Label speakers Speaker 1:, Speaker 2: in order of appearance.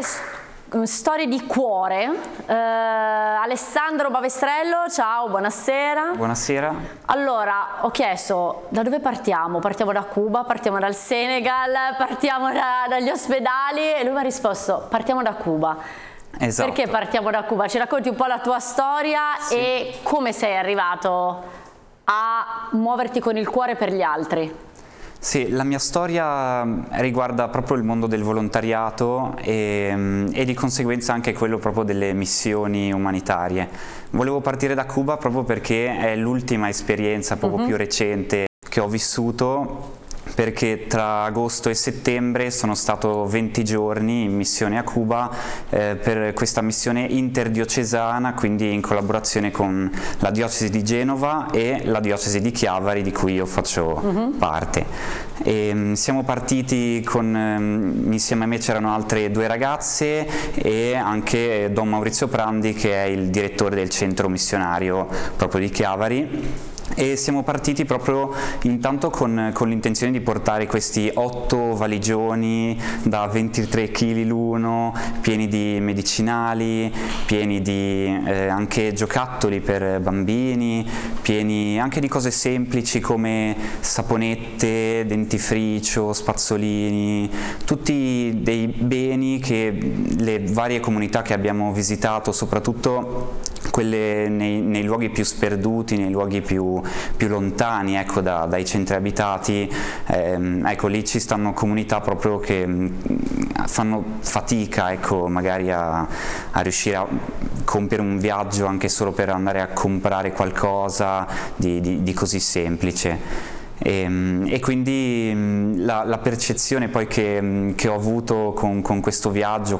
Speaker 1: storie di cuore. Alessandro Bavestrello, ciao, buonasera.
Speaker 2: Buonasera.
Speaker 1: Allora, ho chiesto da dove partiamo? Partiamo da Cuba, partiamo dal Senegal, partiamo dagli ospedali, e lui mi ha risposto partiamo da Cuba.
Speaker 2: Esatto.
Speaker 1: Perché partiamo da Cuba? Ci racconti un po' la tua storia e come sei arrivato a muoverti con il cuore per gli altri?
Speaker 2: Sì, la mia storia riguarda proprio il mondo del volontariato e di conseguenza anche quello proprio delle missioni umanitarie. Volevo partire da Cuba proprio perché è l'ultima esperienza proprio più recente che ho vissuto, perché tra agosto e settembre sono stato 20 giorni in missione a Cuba per questa missione interdiocesana, quindi in collaborazione con la diocesi di Genova e la diocesi di Chiavari, di cui io faccio parte. E siamo partiti insieme a me c'erano altre 2 ragazze e anche Don Maurizio Prandi, che è il direttore del centro missionario proprio di Chiavari. E siamo partiti proprio intanto con l'intenzione di portare questi 8 valigioni da 23 kg l'uno, pieni di medicinali, pieni di anche giocattoli per bambini, pieni anche di cose semplici come saponette, dentifricio, spazzolini, tutti dei beni che le varie comunità che abbiamo visitato, soprattutto quelle nei luoghi più sperduti, nei luoghi più lontani, ecco, dai centri abitati, ecco, lì ci stanno comunità proprio che fanno fatica, ecco, magari a riuscire a compiere un viaggio anche solo per andare a comprare qualcosa di così semplice. E quindi la percezione poi che ho avuto con questo viaggio,